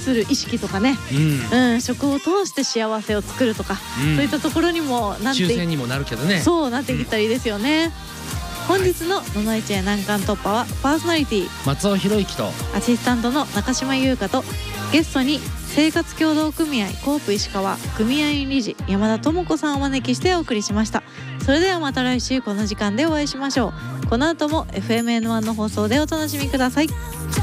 する意識とかね、食を通して幸せを作るとか、そういったところにもなって抽選にもなるけどね。 そうなっていったらいいですよね。本日のののいちへ難関突破はパーソナリティ松尾博之とアシスタントの中島優香とゲストに生活協同組合コープ石川組合員理事山田智子さんをお招きしてお送りしました。それではまた来週この時間でお会いしましょう。この後も FMN1 の放送でお楽しみください。